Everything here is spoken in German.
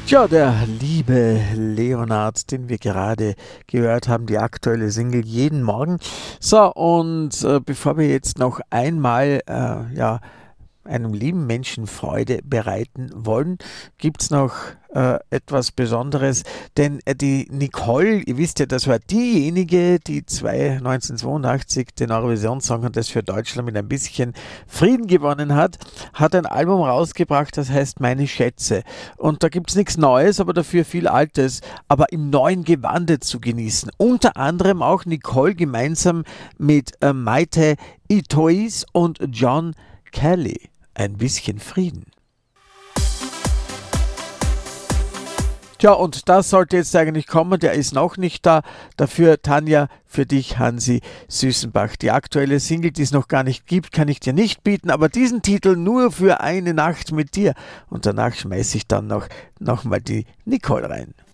Tja, der liebe Leonard, den wir gerade gehört haben, die aktuelle Single jeden Morgen. So, und bevor wir jetzt noch einmal einem lieben Menschen Freude bereiten wollen, gibt es noch etwas Besonderes, denn die Nicole, ihr wisst ja, das war diejenige, die 1982 den Eurovision Song Contest für Deutschland mit ein bisschen Frieden gewonnen hat, hat ein Album rausgebracht, das heißt Meine Schätze. Und da gibt es nichts Neues, aber dafür viel Altes, aber im neuen Gewande zu genießen. Unter anderem auch Nicole gemeinsam mit Maite Itois und John Kelly. Ein bisschen Frieden. Tja, und das sollte jetzt eigentlich kommen, der ist noch nicht da. Dafür, Tanja, für dich, Hansi Süßenbach. Die aktuelle Single, die es noch gar nicht gibt, kann ich dir nicht bieten, aber diesen Titel nur für eine Nacht mit dir. Und danach schmeiße ich dann noch mal die Nicole rein.